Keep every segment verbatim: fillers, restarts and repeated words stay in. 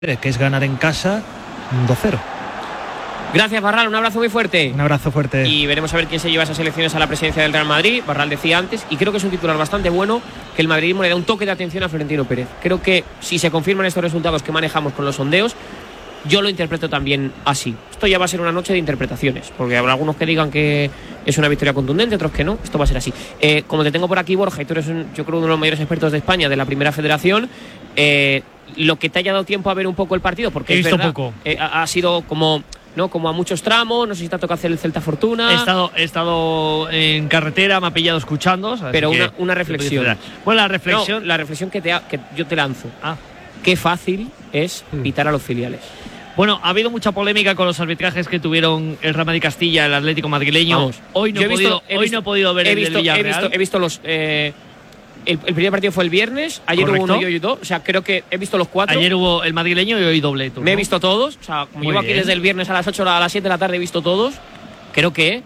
que es ganar en casa dos cero. Gracias, Barral, un abrazo muy fuerte. Un abrazo fuerte. Y veremos a ver quién se lleva esas elecciones a la presidencia del Real Madrid. Barral decía antes, y creo que es un titular bastante bueno, que el madridismo le da un toque de atención a Florentino Pérez. Creo que si se confirman estos resultados que manejamos con los sondeos, yo lo interpreto también así. Esto ya va a ser una noche de interpretaciones, porque habrá algunos que digan que es una victoria contundente, otros que no. Esto va a ser así. Eh, como te tengo por aquí, Borja, y tú eres un, yo creo uno de los mayores expertos de España de la Primera Federación, eh, lo que te haya dado tiempo a ver un poco el partido, porque he es visto verdad, poco. Eh, ha, ha sido como... ¿no? Como a muchos tramos, no sé si te ha tocado hacer el Celta Fortuna. He estado, he estado en carretera, me ha pillado escuchando. Pero una, una reflexión. Bueno, la reflexión. No, la reflexión que, te ha, que yo te lanzo. Ah. Qué fácil es pitar a los filiales. Bueno, ha habido mucha polémica con los arbitrajes que tuvieron el Real Madrid Castilla, el Atlético madrileño. Vamos, hoy no he, he, visto, podido, he, hoy visto, no he podido ver he el visto, del Villarreal. He visto, he visto los... Eh, El, el primer partido fue el viernes, ayer ¿Correcto? Hubo uno y hoy dos, o sea, creo que he visto los cuatro. Ayer hubo el madrileño y hoy doble. ¿no? Me he visto todos, o sea, como Muy llevo aquí bien. desde el viernes a las ocho a las siete de la tarde he visto todos. Creo que,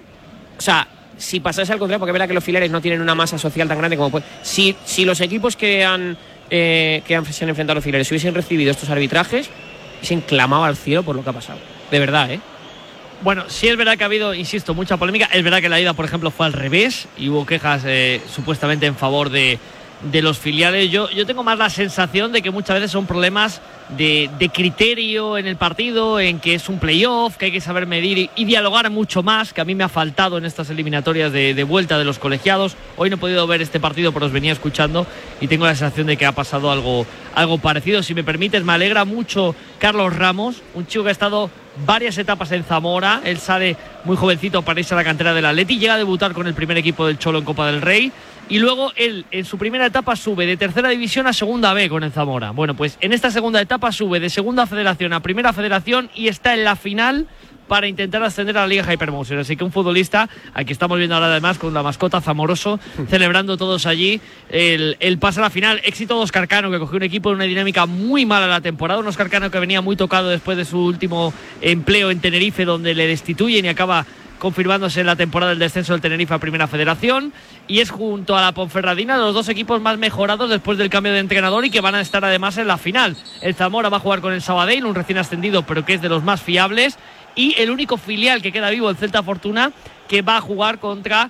o sea, si pasase al contrario, porque es verdad que los filiales no tienen una masa social tan grande como puede. Si, si los equipos que han eh, que han, se han enfrentado a los filiales hubiesen recibido estos arbitrajes, hubiesen clamado al cielo por lo que ha pasado. De verdad, ¿eh? Bueno, sí es verdad que ha habido, insisto, mucha polémica. Es verdad que la ida, por ejemplo, fue al revés y hubo quejas eh, supuestamente en favor de, de los filiales. Yo, yo tengo más la sensación de que muchas veces son problemas de, de criterio en el partido, en que es un playoff, que hay que saber medir y, y dialogar mucho más, que a mí me ha faltado en estas eliminatorias de, de vuelta de los colegiados. Hoy no he podido ver este partido, pero os venía escuchando y tengo la sensación de que ha pasado algo, algo parecido. Si me permites, me alegra mucho Carlos Ramos, un chico que ha estado varias etapas en Zamora. Él sale muy jovencito para irse a la cantera del Atleti, llega a debutar con el primer equipo del Cholo en Copa del Rey y luego él en su primera etapa sube de tercera división a segunda B con el Zamora. Bueno, pues en esta segunda etapa sube de segunda federación a primera federación y está en la final para intentar ascender a la Liga Hypermotion. Así que un futbolista, aquí estamos viendo ahora además con la mascota Zamoroso, celebrando todos allí el, el pase a la final. Éxito de Óscar Cano, que cogió un equipo en una dinámica muy mala la temporada. Un Óscar Cano que venía muy tocado después de su último empleo en Tenerife, donde le destituyen y acaba confirmándose en la temporada del descenso del Tenerife a Primera Federación, y es junto a la Ponferradina los dos equipos más mejorados después del cambio de entrenador y que van a estar además en la final. El Zamora va a jugar con el Sabadell, un recién ascendido pero que es de los más fiables, y el único filial que queda vivo, el Celta Fortuna, que va a jugar contra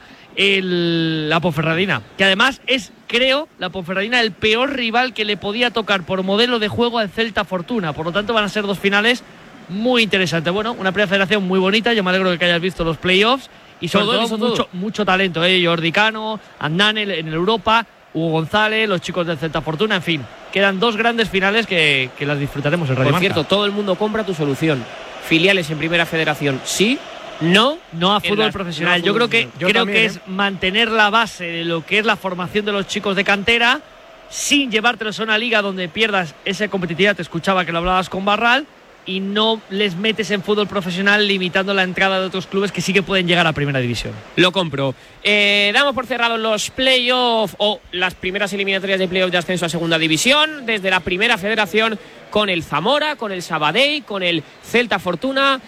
el, la Ponferradina, que además es, creo, la Ponferradina el peor rival que le podía tocar por modelo de juego al Celta Fortuna. Por lo tanto van a ser dos finales muy interesantes. Bueno, una primera federación muy bonita. Yo me alegro de que hayas visto los playoffs y sobre todo, todo mucho, mucho talento, ¿eh? Jordi Cano, Andane en Europa, Hugo González, los chicos del Celta Fortuna, en fin, quedan dos grandes finales que, que las disfrutaremos en Radio Por Marca. cierto, todo el mundo compra tu solución. Filiales en Primera Federación, sí, no, no a fútbol las, profesional. No a Yo fútbol creo que Yo creo también, que ¿eh? es mantener la base de lo que es la formación de los chicos de cantera sin llevártelos a una liga donde pierdas esa competitividad. Te escuchaba que lo hablabas con Barral, y no les metes en fútbol profesional limitando la entrada de otros clubes que sí que pueden llegar a Primera División. Lo compro. Eh, damos por cerrados los playoffs o las primeras eliminatorias de playoff de ascenso a Segunda División desde la Primera Federación con el Zamora, con el Sabadell, con el Celta Fortuna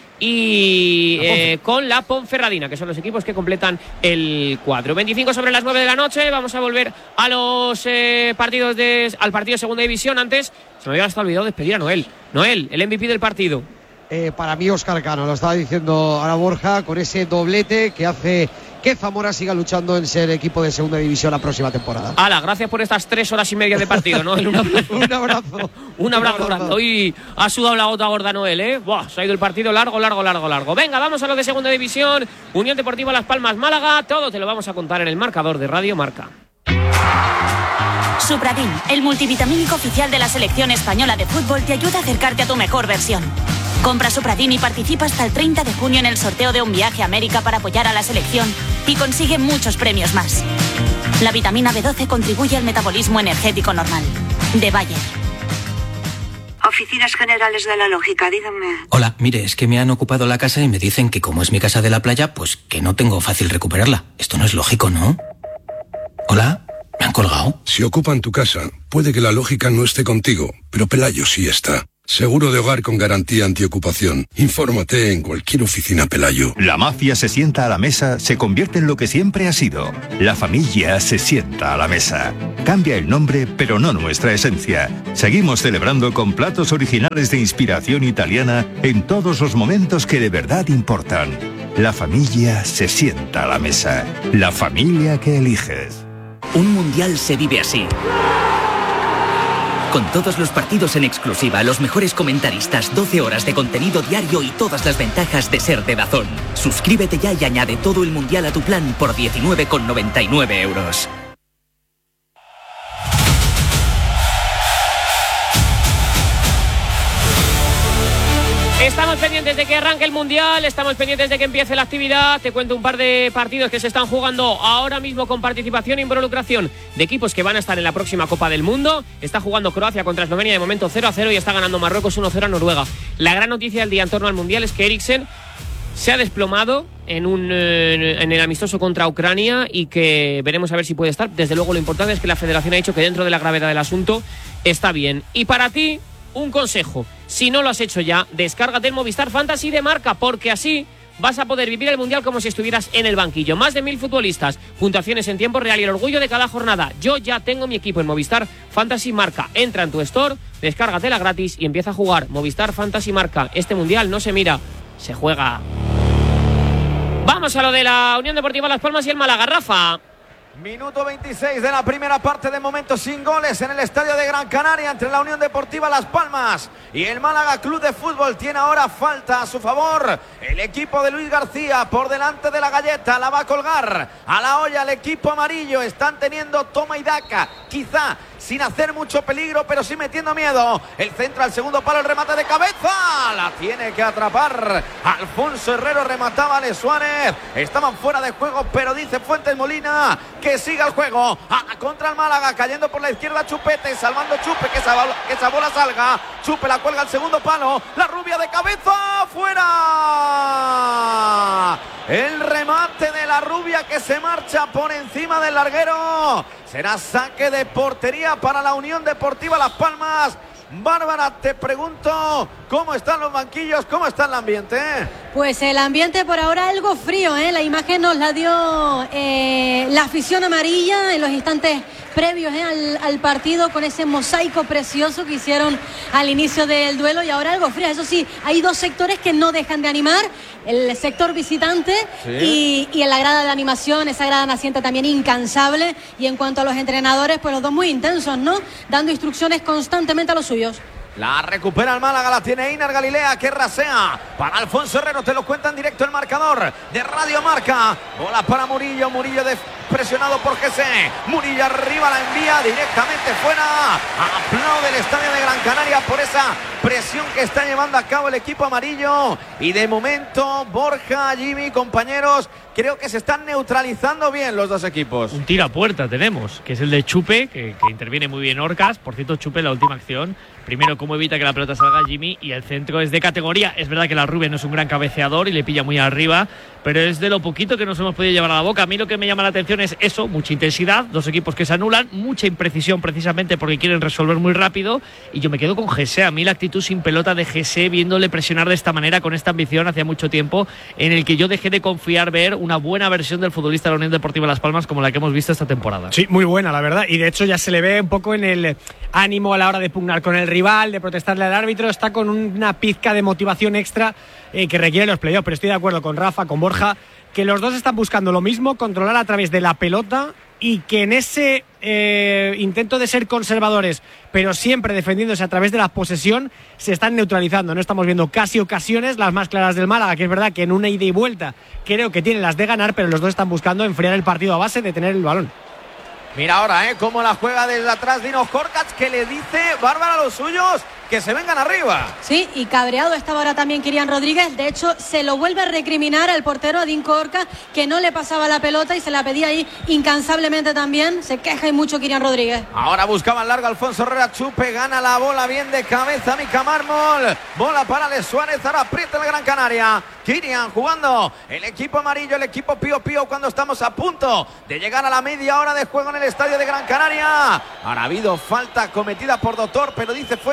y eh, con la Ponferradina, que son los equipos que completan el cuadro. veinticinco sobre las nueve de la noche. Vamos a volver a los eh, partidos de, al partido de Segunda División. Antes se me había hasta olvidado despedir a Noel. Noel, el M V P del partido. Eh, para mí Óscar Cano, lo estaba diciendo ahora Borja, con ese doblete que hace que Zamora siga luchando en ser equipo de Segunda División la próxima temporada. Hala, gracias por estas tres horas y media de partido, Noel. Un abrazo. Un abrazo. Un abrazo grande. Hoy ha sudado la gota gorda Noel, ¿eh? Buah, se ha ido el partido largo, largo, largo, largo. Venga, vamos a lo de Segunda División. Unión Deportiva Las Palmas Málaga. Todo te lo vamos a contar en el marcador de Radio Marca. Supradin, el multivitamínico oficial de la selección española de fútbol, te ayuda a acercarte a tu mejor versión. Compra Supradin y participa hasta el treinta de junio en el sorteo de un viaje a América para apoyar a la selección y consigue muchos premios más. La vitamina B doce contribuye al metabolismo energético normal. De Bayer. Oficinas Generales de la Lógica, díganme. Hola, mire, es que me han ocupado la casa y me dicen que como es mi casa de la playa, pues que no tengo fácil recuperarla. Esto no es lógico, ¿no? Hola, ¿me han colgado? Si ocupan tu casa, puede que la lógica no esté contigo, pero Pelayo sí está. Seguro de hogar con garantía antiocupación. Infórmate en cualquier oficina Pelayo. La mafia se sienta a la mesa, se convierte en lo que siempre ha sido. La familia se sienta a la mesa. Cambia el nombre, pero no nuestra esencia. Seguimos celebrando con platos originales de inspiración italiana en todos los momentos que de verdad importan. La familia se sienta a la mesa. La familia que eliges. Un mundial se vive así. Con todos los partidos en exclusiva, los mejores comentaristas, doce horas de contenido diario y todas las ventajas de ser de DAZN. Suscríbete ya y añade todo el mundial a tu plan por diecinueve con noventa y nueve euros. Estamos pendientes de que arranque el Mundial, estamos pendientes de que empiece la actividad. Te cuento un par de partidos que se están jugando ahora mismo con participación e involucración de equipos que van a estar en la próxima Copa del Mundo. Está jugando Croacia contra Eslovenia de momento cero a cero y está ganando Marruecos uno a cero a Noruega. La gran noticia del día en torno al Mundial es que Eriksen se ha desplomado en, un, en el amistoso contra Ucrania y que veremos a ver si puede estar. Desde luego lo importante es que la federación ha dicho que dentro de la gravedad del asunto está bien. Y para ti, un consejo. Si no lo has hecho ya, descárgate el Movistar Fantasy de Marca, porque así vas a poder vivir el Mundial como si estuvieras en el banquillo. Más de mil futbolistas, puntuaciones en tiempo real y el orgullo de cada jornada. Yo ya tengo mi equipo en Movistar Fantasy Marca. Entra en tu store, descárgatela gratis y empieza a jugar. Movistar Fantasy Marca. Este Mundial no se mira, se juega. Vamos a lo de la Unión Deportiva Las Palmas y el Málaga, Rafa. Minuto veintiséis de la primera parte, de momento sin goles en el estadio de Gran Canaria entre la Unión Deportiva Las Palmas y el Málaga Club de Fútbol. Tiene ahora falta a su favor el equipo de Luis García por delante de la galleta, la va a colgar a la olla el equipo amarillo. Están teniendo toma y daca, quizá sin hacer mucho peligro, pero sí metiendo miedo. El centro al segundo palo, el remate de cabeza, la tiene que atrapar Alfonso Herrero, remataba Ale Suárez. Estaban fuera de juego, pero dice Fuentes Molina que siga el juego. A la contra el Málaga, cayendo por la izquierda Chupete, salvando Chupe, que esa, que esa bola salga. Chupe la cuelga al segundo palo, la rubia de cabeza, fuera. El remate de la rubia que se marcha por encima del larguero. Será saque de portería para la Unión Deportiva Las Palmas. Bárbara, te pregunto, ¿cómo están los banquillos? ¿Cómo está el ambiente? Pues el ambiente por ahora algo frío, ¿eh? La imagen nos la dio eh, la afición amarilla en los instantes previos ¿eh? al, al partido, con ese mosaico precioso que hicieron al inicio del duelo, y ahora algo frío. Eso sí, hay dos sectores que no dejan de animar, el sector visitante ¿Sí? y, y en la grada de animación, esa grada naciente también incansable. Y en cuanto a los entrenadores, pues los dos muy intensos, ¿no? Dando instrucciones constantemente a los suyos. La recupera el Málaga, la tiene Einar Galilea, que rasea para Alfonso Herrero. Te lo cuenta en directo el marcador de Radio Marca. Bola para Murillo, Murillo de... presionado por Jesse. Murillo arriba, la envía directamente fuera. Aplaude el estadio de Gran Canaria por esa presión que está llevando a cabo el equipo amarillo. Y de momento, Borja, Jimmy, compañeros, creo que se están neutralizando bien los dos equipos. Un tiro a puerta tenemos, que es el de Chupe, que, que interviene muy bien Orcas. Por cierto, Chupe en la última acción. Primero, cómo evita que la pelota salga Jimmy, y el centro es de categoría. Es verdad que la Rubia no es un gran cabeceador y le pilla muy arriba, pero es de lo poquito que nos hemos podido llevar a la boca. A mí lo que me llama la atención es eso, mucha intensidad, dos equipos que se anulan, mucha imprecisión precisamente porque quieren resolver muy rápido, y yo me quedo con Jesse. A mí la actitud sin pelota de Jesse, viéndole presionar de esta manera, con esta ambición, hacía mucho tiempo en el que yo dejé de confiar ver una buena versión del futbolista de la Unión Deportiva Las Palmas como la que hemos visto esta temporada. Sí, muy buena, la verdad, y de hecho ya se le ve un poco en el ánimo a la hora de pugnar con el rival, de protestarle al árbitro. Está con una pizca de motivación extra eh, que requiere los playoffs, pero estoy de acuerdo con Rafa, con Borja, que los dos están buscando lo mismo, controlar a través de la pelota, y que en ese eh, intento de ser conservadores, pero siempre defendiéndose a través de la posesión, se están neutralizando. No estamos viendo casi ocasiones, las más claras del Málaga, que es verdad que en una ida y vuelta creo que tienen las de ganar, pero los dos están buscando enfriar el partido a base de tener el balón. Mira ahora, ¿eh? Cómo la juega desde atrás Dino Korkats, que le dice, Bárbara, a los suyos que se vengan arriba. Sí, y cabreado estaba ahora también Kirian Rodríguez. De hecho, se lo vuelve a recriminar al portero, a Dean Korkats, que no le pasaba la pelota y se la pedía ahí incansablemente también. Se queja y mucho Kirian Rodríguez. Ahora buscaba largo Alfonso Herrera. Chupe gana la bola bien de cabeza Mica Mármol. Bola para Ale Suárez. Ahora aprieta el Gran Canaria. Kirian jugando el equipo amarillo, el equipo Pío Pío, cuando estamos a punto de llegar a la media hora de juego en el estadio de Gran Canaria. Ahora ha habido falta cometida por Doctor, pero dice Fuentes Molina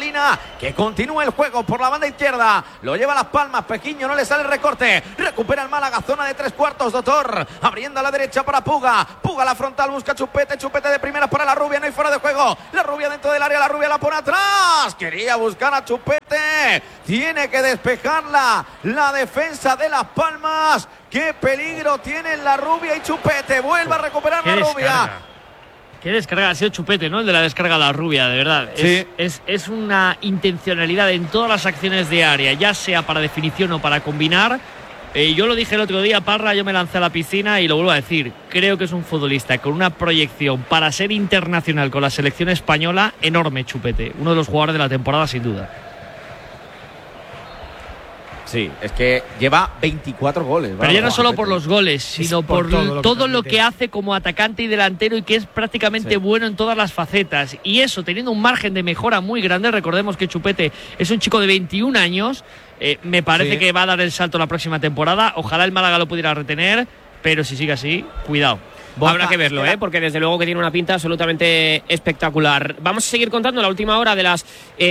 Molina, que continúa el juego por la banda izquierda, lo lleva a Las Palmas, Pejiño, no le sale el recorte, recupera el Málaga, zona de tres cuartos, Doctor, abriendo a la derecha para Puga, Puga a la frontal, busca Chupete, Chupete de primeras para la Rubia, no hay fuera de juego, la Rubia dentro del área, la Rubia la pone atrás, quería buscar a Chupete, tiene que despejarla la defensa de Las Palmas. Qué peligro tienen la Rubia y Chupete, vuelve a recuperar la Rubia. Qué descarga, ha sido Chupete, ¿no? El de la descarga a la Rubia, de verdad. Sí. Es, es, es una intencionalidad en todas las acciones de área, ya sea para definición o para combinar. Eh, yo lo dije el otro día, Parra, yo me lancé a la piscina y lo vuelvo a decir. Creo que es un futbolista con una proyección para ser internacional con la selección española enorme, Chupete. Uno de los jugadores de la temporada, sin duda. Sí, es que lleva veinticuatro goles. Pero ya no solo por los goles, sino por, por todo, lo, todo que, lo que hace como atacante y delantero y que es prácticamente sí. bueno en todas las facetas. Y eso, teniendo un margen de mejora muy grande, recordemos que Chupete es un chico de veintiún años, eh, me parece sí. que va a dar el salto la próxima temporada. Ojalá el Málaga lo pudiera retener, pero si sigue así, cuidado. Boca, Habrá que verlo, ¿eh? Porque desde luego que tiene una pinta absolutamente espectacular. Vamos a seguir contando la última hora de las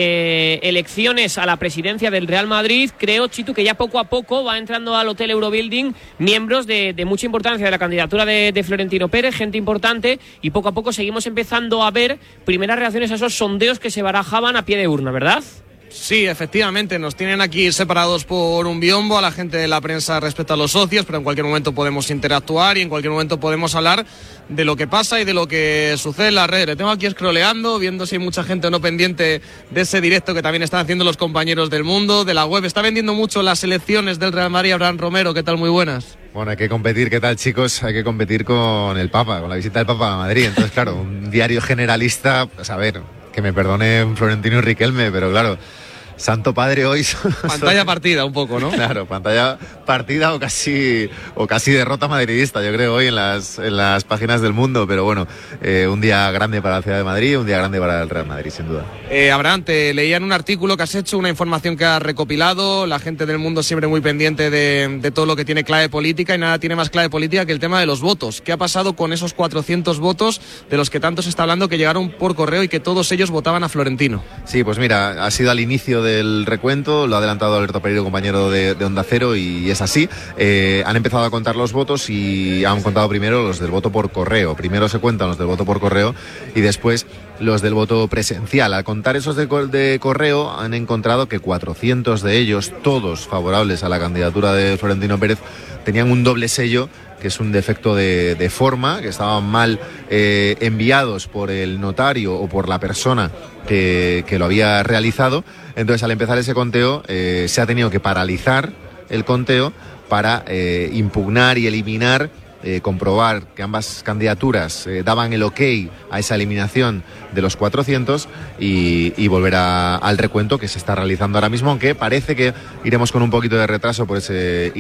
eh, elecciones a la presidencia del Real Madrid. Creo, Chitu, que ya poco a poco va entrando al Hotel Eurobuilding miembros de, de mucha importancia de la candidatura de, de Florentino Pérez, gente importante, y poco a poco seguimos empezando a ver primeras reacciones a esos sondeos que se barajaban a pie de urna, ¿verdad? Sí, efectivamente, nos tienen aquí separados por un biombo a la gente de la prensa respecto a los socios, pero en cualquier momento podemos interactuar y en cualquier momento podemos hablar de lo que pasa y de lo que sucede en las redes. Le tengo aquí scrolleando, viendo si hay mucha gente o no pendiente de ese directo que también están haciendo los compañeros del Mundo, de la web. Está vendiendo mucho las elecciones del Real Madrid. Abraham Romero, ¿qué tal? Muy buenas. Bueno, hay que competir, ¿qué tal, chicos? Hay que competir con el Papa, con la visita del Papa a Madrid. Entonces, claro, un diario generalista, pues a ver, que me perdone Florentino y Riquelme, pero claro, Santo Padre hoy... Pantalla partida un poco, ¿no? Claro, pantalla partida o casi o casi derrota madridista, yo creo, hoy en las, en las páginas del Mundo. Pero bueno, eh, un día grande para la ciudad de Madrid, un día grande para el Real Madrid, sin duda. Eh, Abraham, te leía en un artículo que has hecho, una información que has recopilado. La gente del Mundo siempre muy pendiente de, de todo lo que tiene clave política, y nada tiene más clave política que el tema de los votos. ¿Qué ha pasado con esos cuatrocientos votos de los que tanto se está hablando, que llegaron por correo y que todos ellos votaban a Florentino? Sí, pues mira, ha sido al inicio del recuento, lo ha adelantado Alberto Pereiro, compañero de, de Onda Cero, y es así. Eh, han empezado a contar los votos y han contado primero los del voto por correo. Primero se cuentan los del voto por correo y después los del voto presencial. Al contar esos de, de correo han encontrado que cuatrocientos de ellos, todos favorables a la candidatura de Florentino Pérez, tenían un doble sello, que es un defecto de, de forma, que estaban mal eh, enviados por el notario o por la persona que, que lo había realizado. Entonces, al empezar ese conteo, eh, se ha tenido que paralizar el conteo para eh, impugnar y eliminar, eh, comprobar que ambas candidaturas eh, daban el ok a esa eliminación de los cuatrocientos y, y volver a, al recuento que se está realizando ahora mismo, aunque parece que iremos con un poquito de retraso por ese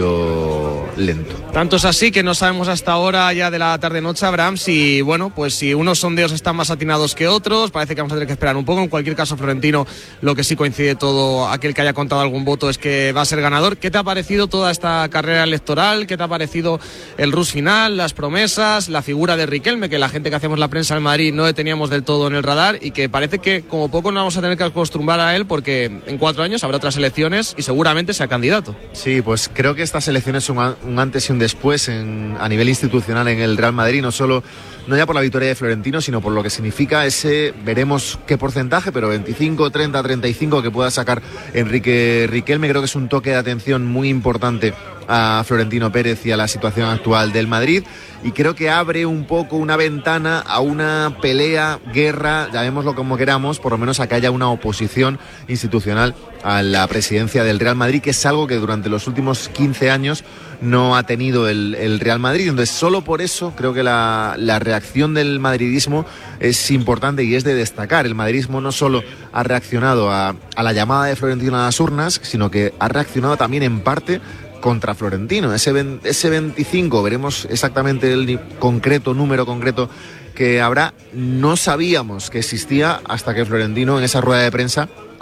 inicio lento. Tanto es así que no sabemos hasta ahora ya de la tarde-noche, Abraham, si bueno, pues si unos sondeos están más atinados que otros. Parece que vamos a tener que esperar un poco. En cualquier caso, Florentino, lo que sí coincide todo, aquel que haya contado algún voto, es que va a ser ganador. ¿Qué te ha parecido toda esta carrera electoral? ¿Qué te ha parecido el rush final, las promesas, la figura de Riquelme, que la gente que hacemos la prensa en Madrid no teníamos del todo en el radar, y que parece que como poco nos vamos a tener que acostumbrar a él, porque en cuatro años habrá otras elecciones y seguramente sea candidato? Sí, pues creo que estas elecciones son un antes y un después en, a nivel institucional en el Real Madrid, no solo, no ya por la victoria de Florentino, sino por lo que significa ese, veremos qué porcentaje, pero veinticinco, treinta, treinta y cinco que pueda sacar Enrique Riquelme. Creo que es un toque de atención muy importante a Florentino Pérez y a la situación actual del Madrid, y creo que abre un poco una ventana a una pelea, guerra, llamémoslo como queramos, por lo menos a que haya una oposición institucional a la presidencia del Real Madrid, que es algo que durante los últimos quince años no ha tenido el, el Real Madrid. Entonces, solo por eso creo que la, la reacción del madridismo es importante y es de destacar. El madridismo no solo ha reaccionado a, a la llamada de Florentino a las urnas, sino que ha reaccionado también en parte contra Florentino. Ese, ese veinticinco, veremos exactamente el concreto, número concreto que habrá. No sabíamos que existía hasta que Florentino, en esa rueda de prensa,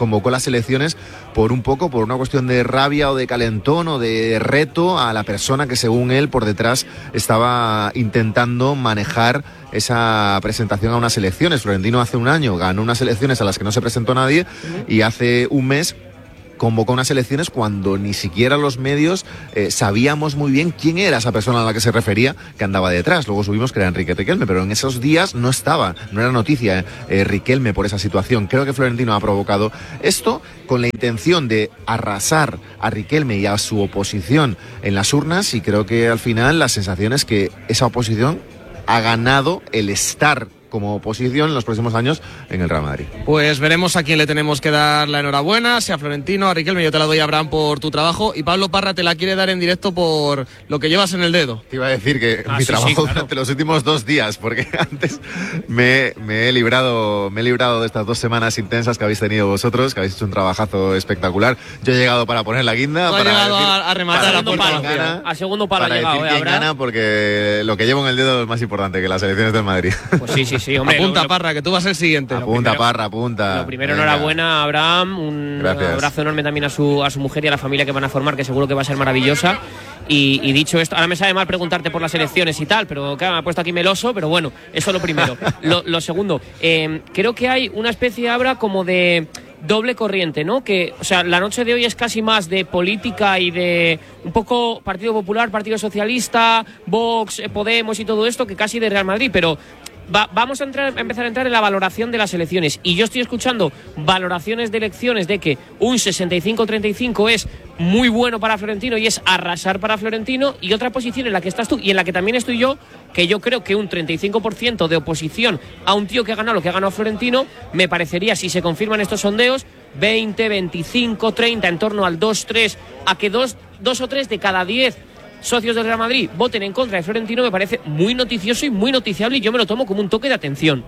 convocó las elecciones por un poco, por una cuestión de rabia o de calentón o de reto a la persona que según él por detrás estaba intentando manejar esa presentación a unas elecciones. Florentino hace un año ganó unas elecciones a las que no se presentó nadie y hace un mes convocó unas elecciones cuando ni siquiera los medios eh, sabíamos muy bien quién era esa persona a la que se refería que andaba detrás. Luego subimos que era Enrique Riquelme, pero en esos días no estaba, no era noticia eh, Riquelme por esa situación. Creo que Florentino ha provocado esto con la intención de arrasar a Riquelme y a su oposición en las urnas, y creo que al final la sensación es que esa oposición ha ganado el estar como oposición en los próximos años en el Real Madrid. Pues veremos a quién le tenemos que dar la enhorabuena, si a Florentino, a Riquelme. Yo te la doy a Abraham por tu trabajo, y Pablo Parra te la quiere dar en directo por lo que llevas en el dedo. Te iba a decir que ah, mi sí, trabajo sí, claro. durante los últimos dos días, porque antes me, me he librado me he librado de estas dos semanas intensas que habéis tenido vosotros, que habéis hecho un trabajazo espectacular. Yo he llegado para poner la guinda, no para ha llegado decir, a, a rematar a puerta palo, a segundo palo para ha llegado, decir ¿eh? quién Habrá... gana, porque lo que llevo en el dedo es más importante que las elecciones del Madrid. Pues sí, sí, sí, hombre. Apunta, lo, Parra, que tú vas el siguiente. Apunta, Parra, apunta. Lo primero, Venga. enhorabuena a Abraham, un Gracias. abrazo enorme también a su, a su mujer y a la familia que van a formar, que seguro que va a ser maravillosa. Y, y dicho esto, ahora me sabe mal preguntarte por las elecciones y tal, pero claro, me ha puesto aquí meloso, pero bueno, eso es lo primero. Lo, lo segundo, eh, creo que hay una especie, Abra, como de doble corriente, ¿no? Que, o sea, la noche de hoy es casi más de política y de un poco Partido Popular, Partido Socialista, Vox, Podemos y todo esto, que casi de Real Madrid, pero Va, vamos a, entrar, a empezar a entrar en la valoración de las elecciones, y yo estoy escuchando valoraciones de elecciones de que un sesenta y cinco treinta y cinco es muy bueno para Florentino y es arrasar para Florentino, y otra posición en la que estás tú y en la que también estoy yo, que yo creo que un treinta y cinco por ciento de oposición a un tío que ha ganado lo que ha ganado Florentino me parecería, si se confirman estos sondeos, veinte, veinticinco, treinta, en torno al dos, tres, a que dos, dos o tres de cada diez socios del Real Madrid voten en contra de Florentino, me parece muy noticioso y muy noticiable, y yo me lo tomo como un toque de atención.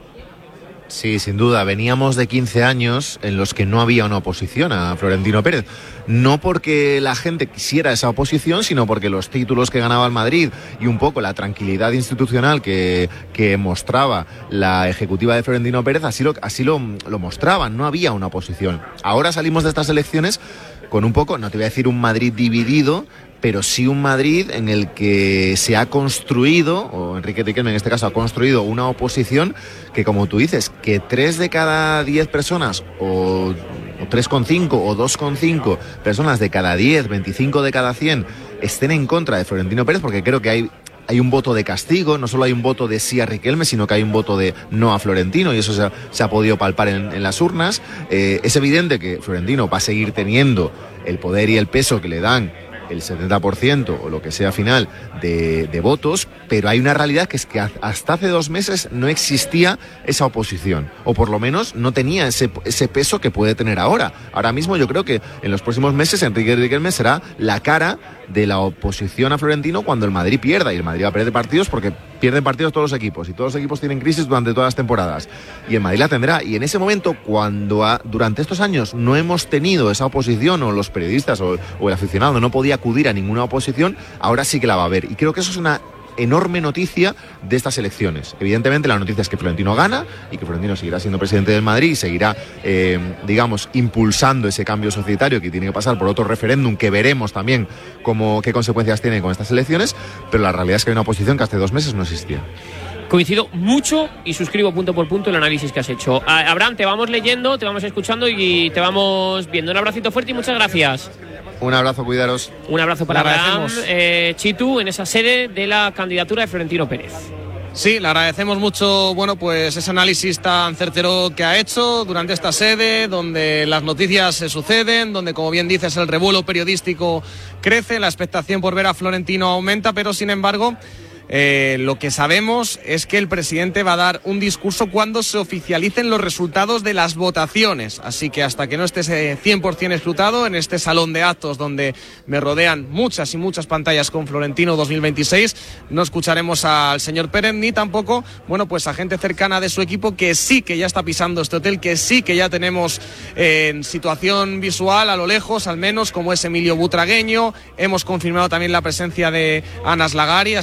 Sí, sin duda. Veníamos de quince años en los que no había una oposición a Florentino Pérez. No porque la gente quisiera esa oposición, sino porque los títulos que ganaba el Madrid y un poco la tranquilidad institucional que, que mostraba la ejecutiva de Florentino Pérez, así, lo, así lo, lo mostraban. No había una oposición. Ahora salimos de estas elecciones con un poco, no te voy a decir un Madrid dividido, pero sí un Madrid en el que se ha construido, o Enrique Riquelme en este caso ha construido una oposición que, como tú dices, que tres de cada diez personas, o, o tres coma cinco o dos coma cinco personas de cada diez, veinticinco de cada cien estén en contra de Florentino Pérez, porque creo que hay hay un voto de castigo, no solo hay un voto de sí a Riquelme, sino que hay un voto de no a Florentino, y eso se ha, se ha podido palpar en, en las urnas. Eh, es evidente que Florentino va a seguir teniendo el poder y el peso que le dan el setenta por ciento o lo que sea final de, de votos, pero hay una realidad que es que hasta hace dos meses no existía esa oposición, o por lo menos no tenía ese, ese peso que puede tener ahora. Ahora mismo yo creo que en los próximos meses Enrique Riquelme será la cara de la oposición a Florentino cuando el Madrid pierda, y el Madrid va a perder partidos porque pierden partidos todos los equipos, y todos los equipos tienen crisis durante todas las temporadas, y el Madrid la tendrá. Y en ese momento, cuando a, durante estos años no hemos tenido esa oposición, o los periodistas o, o el aficionado no podía acudir a ninguna oposición, ahora sí que la va a haber, y creo que eso es una enorme noticia de estas elecciones. Evidentemente la noticia es que Florentino gana y que Florentino seguirá siendo presidente del Madrid y seguirá, eh, digamos, impulsando ese cambio societario que tiene que pasar por otro referéndum que veremos también cómo, qué consecuencias tiene con estas elecciones, pero la realidad es que hay una oposición que hace dos meses no existía. Coincido mucho y suscribo punto por punto el análisis que has hecho. Abraham, te vamos leyendo, te vamos escuchando y te vamos viendo. Un abracito fuerte y muchas gracias. Un abrazo, cuidaros. Un abrazo para Abraham, eh, Chitu, en esa sede de la candidatura de Florentino Pérez. Sí, le agradecemos mucho, bueno, pues ese análisis tan certero que ha hecho durante esta sede, donde las noticias se suceden, donde, como bien dices, el revuelo periodístico crece, la expectación por ver a Florentino aumenta, pero sin embargo, Eh, lo que sabemos es que el presidente va a dar un discurso cuando se oficialicen los resultados de las votaciones, así que hasta que no esté cien por ciento explotado en este salón de actos donde me rodean muchas y muchas pantallas con Florentino dos mil veintiséis, no escucharemos al señor Pérez ni tampoco, bueno, pues a gente cercana de su equipo que sí que ya está pisando este hotel, que sí que ya tenemos eh, en situación visual a lo lejos, al menos, como es Emilio Butragueño. Hemos confirmado también la presencia de Anas Lagari, así que tanto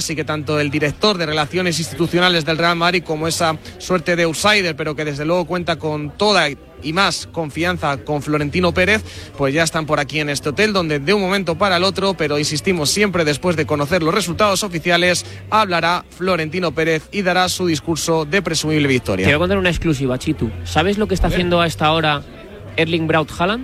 tanto el director de Relaciones Institucionales del Real Madrid como esa suerte de outsider, pero que desde luego cuenta con toda y más confianza con Florentino Pérez, pues ya están por aquí en este hotel, donde de un momento para el otro, pero insistimos, siempre después de conocer los resultados oficiales, hablará Florentino Pérez y dará su discurso de presumible victoria. Te voy a contar una exclusiva, Chitu. ¿Sabes lo que está haciendo a esta hora Erling Braut Haaland?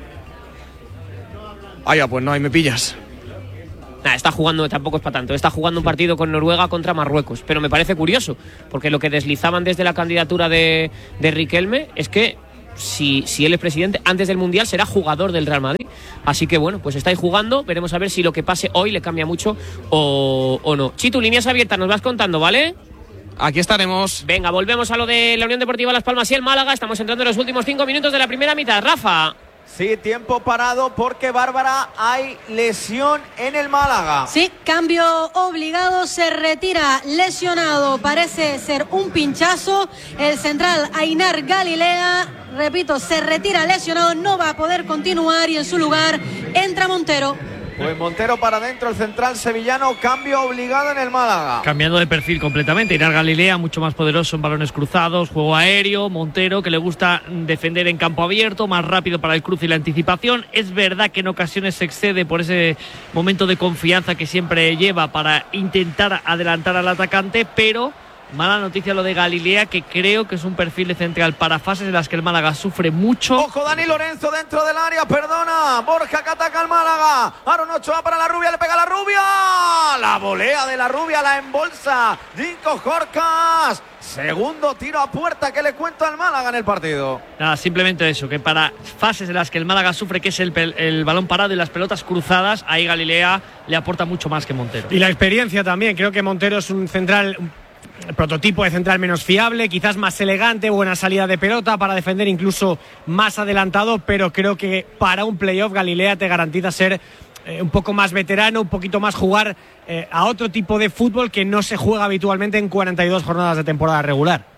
Ah, ya, pues no, ahí me pillas. Nah, está jugando, tampoco es para tanto, está jugando un partido con Noruega contra Marruecos, pero me parece curioso, porque lo que deslizaban desde la candidatura de, de Riquelme es que Si, si él es presidente, antes del Mundial será jugador del Real Madrid. Así que bueno, pues estáis jugando, veremos a ver si lo que pase hoy le cambia mucho o, o no. Chitu, líneas abiertas, nos vas contando, ¿vale? Aquí estaremos. Venga, volvemos a lo de la Unión Deportiva Las Palmas y el Málaga. Estamos entrando en los últimos cinco minutos de la primera mitad. Rafa. Sí, tiempo parado porque, Bárbara, hay lesión en el Málaga. Sí, cambio obligado, se retira lesionado, parece ser un pinchazo. El central Ainar Galilea, repito, se retira lesionado, no va a poder continuar y en su lugar entra Montero. Pues Montero para adentro, el central sevillano, cambio obligado en el Málaga. Cambiando de perfil completamente. Ainar Galilea, mucho más poderoso en balones cruzados, juego aéreo. Montero, que le gusta defender en campo abierto, más rápido para el cruce y la anticipación. Es verdad que en ocasiones se excede por ese momento de confianza que siempre lleva para intentar adelantar al atacante, pero mala noticia lo de Galilea, que creo que es un perfil de central para fases en las que el Málaga sufre mucho. Ojo, Dani Lorenzo dentro del área, perdona. Borja que ataca al Málaga. Aaron Ochoa para la Rubia, le pega a la Rubia. La volea de la Rubia, la embolsa. Dinko Jorcas. Segundo tiro a puerta que le cuento al Málaga en el partido. Nada, simplemente eso, que para fases en las que el Málaga sufre, que es el, el balón parado y las pelotas cruzadas, ahí Galilea le aporta mucho más que Montero. Y la experiencia también, creo que Montero es un central, el prototipo de central menos fiable, quizás más elegante, buena salida de pelota para defender, incluso más adelantado, pero creo que para un playoff Galilea te garantiza ser eh, un poco más veterano, un poquito más jugar eh, a otro tipo de fútbol que no se juega habitualmente en cuarenta y dos jornadas de temporada regular.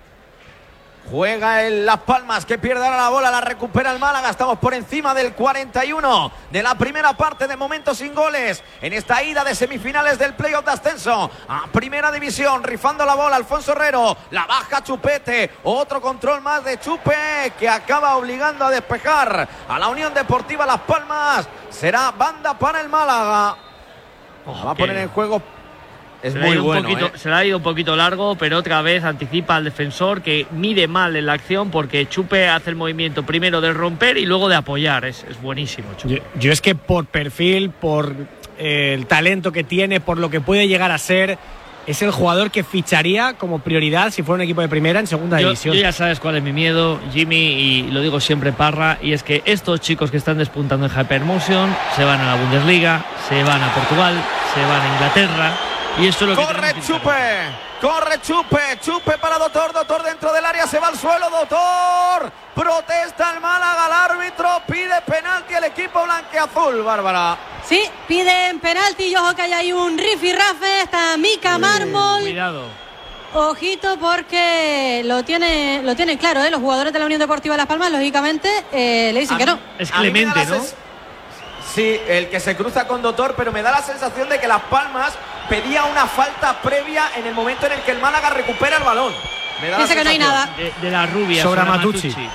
Juega el Las Palmas, que pierde ahora la bola, la recupera el Málaga. Estamos por encima del cuarenta y uno de la primera parte, de momento sin goles en esta ida de semifinales del playoff de ascenso a primera división. Rifando la bola Alfonso Herrero, la baja Chupete, otro control más de Chupe que acaba obligando a despejar a la Unión Deportiva Las Palmas. Será banda para el Málaga. Oh, va a poner en juego. Es se muy bueno, poquito, ¿eh? Se le ha ido un poquito largo, pero otra vez anticipa al defensor, que mide mal en la acción, porque Chupe hace el movimiento primero de romper y luego de apoyar. Es, es buenísimo, Chupe. Yo, yo es que por perfil, por eh, el talento que tiene, por lo que puede llegar a ser, es el jugador que ficharía como prioridad si fuera un equipo de primera en segunda yo, división. Yo ya sabes cuál es mi miedo, Jimmy, y lo digo siempre, Parra, y es que estos chicos que están despuntando en Hypermotion se van a la Bundesliga, se van a Portugal, se van a Inglaterra. Y esto es lo corre que Chupe, corre Chupe, Chupe para Doctor, Doctor dentro del área, se va al suelo, Doctor, protesta el Málaga, el árbitro pide penalti al equipo blanqueazul, Bárbara. Sí, piden penalti y ojo que hay ahí un rifirrafe, está Mica Mármol. Cuidado. Ojito porque lo tiene, lo tienen claro, ¿eh? Los jugadores de la Unión Deportiva Las Palmas, lógicamente, eh, le dicen a que mí, no. Es Clemente, ¿no? Sí, el que se cruza con Doctor, pero me da la sensación de que Las Palmas pedía una falta previa en el momento en el que el Málaga recupera el balón. Me da Dice que no hay nada. De, de la rubia. Sobra Matucci. Sí.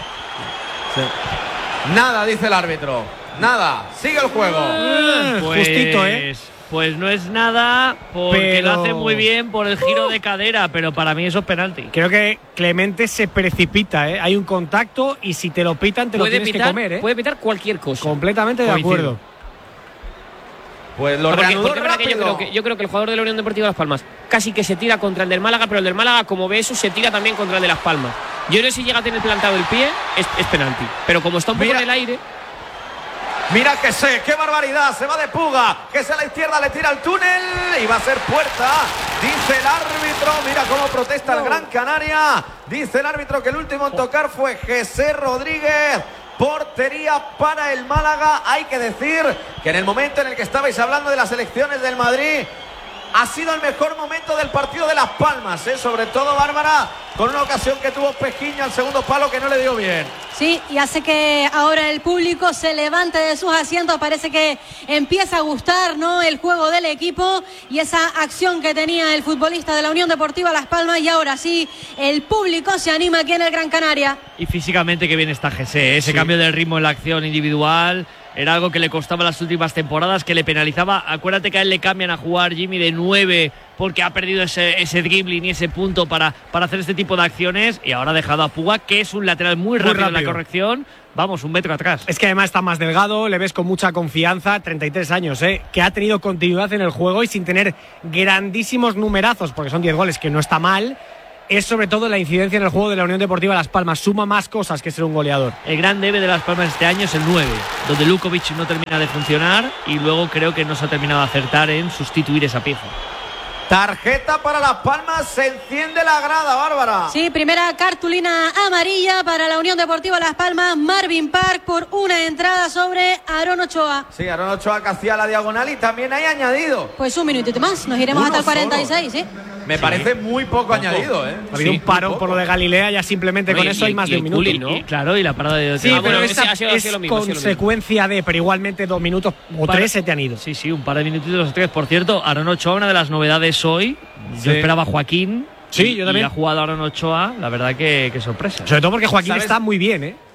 Nada, dice el árbitro. Nada, sigue el juego. Eh, pues, Justito, ¿eh? Pues no es nada, porque pero... lo hace muy bien por el giro uh. de cadera, pero para mí eso es penalti. Creo que Clemente se precipita, ¿eh? Hay un contacto y si te lo pitan te lo tienes pitar, que comer, ¿eh? Puede pitar cualquier cosa. Completamente de Coincido. acuerdo. Pues lo porque, reanudó porque rápido. Que yo, creo que, yo creo que el jugador de la Unión Deportiva Las Palmas casi que se tira contra el del Málaga, pero el del Málaga, como ve eso, se tira también contra el de Las Palmas. Yo no sé si llega a tener plantado el pie, es, es penalti. Pero como está un poco Mira. en el aire... Mira que sé, qué barbaridad, se va de Puga, que es a la izquierda, le tira al túnel y va a ser puerta, dice el árbitro. Mira cómo protesta el Gran Canaria, dice el árbitro que el último en tocar fue José Rodríguez. Portería para el Málaga. Hay que decir que en el momento en el que estabais hablando de las elecciones del Madrid, ha sido el mejor momento del partido de Las Palmas, ¿eh? Sobre todo Bárbara, con una ocasión que tuvo Pejiño al segundo palo que no le dio bien. Sí, y hace que ahora el público se levante de sus asientos. Parece que empieza a gustar, ¿no?, el juego del equipo y esa acción que tenía el futbolista de la Unión Deportiva Las Palmas. Y ahora sí, el público se anima aquí en el Gran Canaria. Y físicamente que bien está Jesse, ese sí. cambio del ritmo en la acción individual era algo que le costaba las últimas temporadas, que le penalizaba. Acuérdate que a él le cambian a jugar, Jimmy, de nueve porque ha perdido ese, ese dribbling y ese punto para, para hacer este tipo de acciones, y ahora ha dejado a Puga, que es un lateral muy, muy rápido, rápido en la corrección. Vamos, un metro atrás. Es que además está más delgado, le ves con mucha confianza, treinta y tres años, ¿eh? Que ha tenido continuidad en el juego y sin tener grandísimos numerazos, porque son diez goles, que no está mal. Es sobre todo la incidencia en el juego de la Unión Deportiva Las Palmas. Suma más cosas que ser un goleador. El gran debe de Las Palmas este año es el nueve, donde Lukovic no termina de funcionar y luego creo que no se ha terminado de acertar en sustituir esa pieza. Tarjeta para Las Palmas, se enciende la grada, Bárbara. Sí, primera cartulina amarilla para la Unión Deportiva Las Palmas. Marvin Park por una entrada sobre Aarón Ochoa. Sí, Aarón Ochoa que hacía la diagonal y también hay añadido. Pues un minutito más, nos iremos Uno hasta el cuarenta y seis, solo. ¿sí? Me sí. parece muy poco, poco añadido, ¿eh? Ha habido sí, un parón por lo de Galilea, ya simplemente no, con y, eso hay más y, de un minuto. Culi, ¿no? Y, claro, y la parada de... Sí, ah, pero bueno, esa ha sido, es ha sido mismo, consecuencia de, pero igualmente dos minutos o tres se te han ido. Sí, sí, un par de minutitos o tres. Por cierto, Aarón Ochoa, una de las novedades hoy. Yo sí. esperaba a Joaquín. Sí, y, yo también. Y ha jugado Aarón Ochoa, la verdad que, que sorpresa. Sobre todo porque Joaquín ¿Sabes? está muy bien, ¿eh?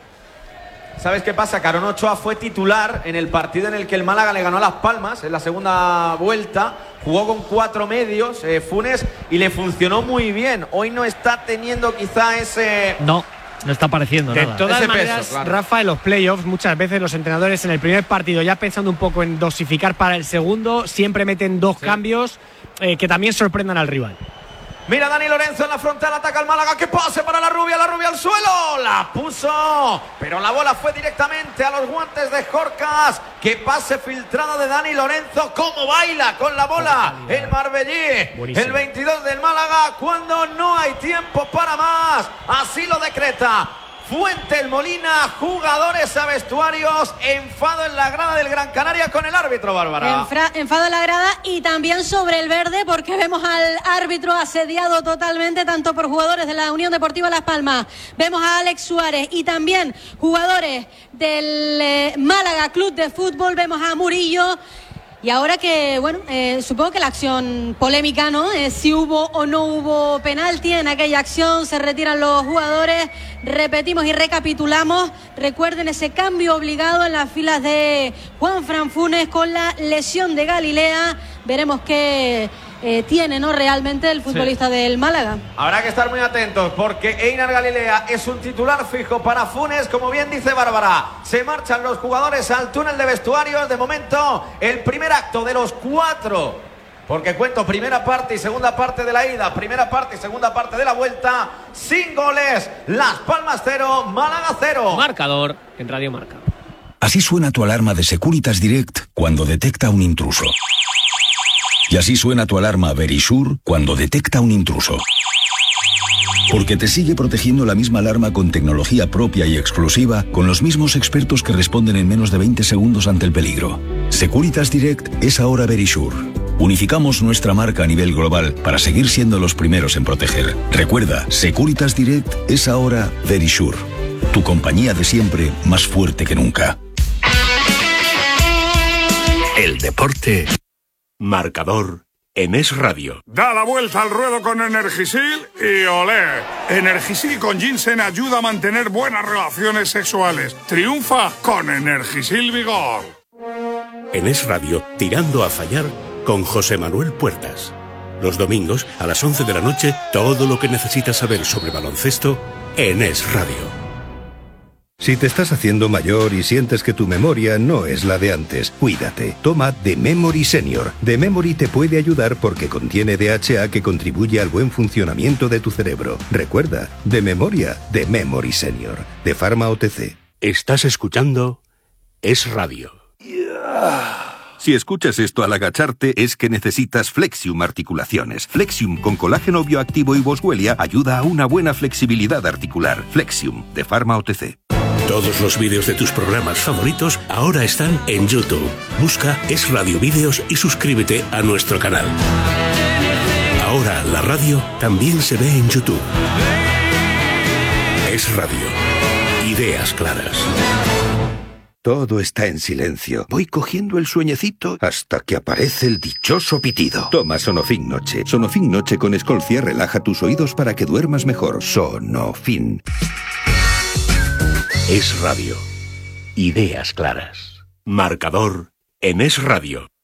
¿Sabes qué pasa? Que Aarón Ochoa fue titular en el partido en el que el Málaga le ganó a Las Palmas, en la segunda vuelta. Jugó con cuatro medios, eh, Funes, y le funcionó muy bien. Hoy no está teniendo quizá ese... No, no está apareciendo de nada. De todas ese maneras, peso, claro. Rafa, en los playoffs, muchas veces los entrenadores en el primer partido, ya pensando un poco en dosificar para el segundo, siempre meten dos sí. cambios eh, que también sorprendan al rival. Mira Dani Lorenzo en la frontal, ataca al Málaga, que pase para la Rubia, la Rubia al suelo, la puso, pero la bola fue directamente a los guantes de Jorcas. Que pase filtrado de Dani Lorenzo, cómo baila con la bola el Marbellí, Buenísimo. El veintidós del Málaga, cuando no hay tiempo para más, así lo decreta Fuentes Molina. Jugadores a vestuarios, enfado en la grada del Gran Canaria con el árbitro, Bárbara. Enfra- enfado en la grada y también sobre el verde, porque vemos al árbitro asediado totalmente, tanto por jugadores de la Unión Deportiva Las Palmas. Vemos a Alex Suárez y también jugadores del eh, Málaga Club de Fútbol. Vemos a Murillo. Y ahora que, bueno, eh, supongo que la acción polémica, ¿no? Eh, si hubo o no hubo penalti en aquella acción, se retiran los jugadores. Repetimos y recapitulamos. Recuerden ese cambio obligado en las filas de Juanfran Funes con la lesión de Galilea. Veremos qué eh, tiene, ¿no?, realmente el futbolista sí. del Málaga. Habrá que estar muy atentos porque Einar Galilea es un titular fijo para Funes, como bien dice Bárbara. Se marchan los jugadores al túnel de vestuarios. De momento, el primer acto de los cuatro, porque cuento primera parte y segunda parte de la ida, primera parte y segunda parte de la vuelta, sin goles. Las Palmas cero, Málaga cero. Marcador en Radio Marca. Así suena tu alarma de Securitas Direct cuando detecta un intruso. Y así suena tu alarma Verisure cuando detecta un intruso. Porque te sigue protegiendo la misma alarma con tecnología propia y exclusiva, con los mismos expertos que responden en menos de veinte segundos ante el peligro. Securitas Direct es ahora Verisure. Unificamos nuestra marca a nivel global para seguir siendo los primeros en proteger. Recuerda, Securitas Direct es ahora Verisure. Tu compañía de siempre, más fuerte que nunca. El deporte. Marcador en Es Radio. Da la vuelta al ruedo con Energisil y olé. Energisil con ginseng ayuda a mantener buenas relaciones sexuales. Triunfa con Energisil Vigor. En Es Radio, Tirando a Fallar con José Manuel Puertas. Los domingos a las once de la noche, todo lo que necesitas saber sobre baloncesto en Es Radio. Si te estás haciendo mayor y sientes que tu memoria no es la de antes, cuídate. Toma The Memory Senior. The Memory te puede ayudar porque contiene D H A que contribuye al buen funcionamiento de tu cerebro. Recuerda, de memoria, The Memory Senior. De Pharma O T C. Estás escuchando Es Radio. Si escuchas esto al agacharte es que necesitas Flexium Articulaciones. Flexium con colágeno bioactivo y boswellia ayuda a una buena flexibilidad articular. Flexium, de Pharma O T C. Todos los vídeos de tus programas favoritos ahora están en YouTube. Busca Es Radio Vídeos y suscríbete a nuestro canal. Ahora la radio también se ve en YouTube. Es Radio. Ideas claras. Todo está en silencio. Voy cogiendo el sueñecito hasta que aparece el dichoso pitido. Toma Sonofin Noche. Sonofin Noche con Escolcia relaja tus oídos para que duermas mejor. Sonofin. Es Radio. Ideas claras. Marcador en Es Radio.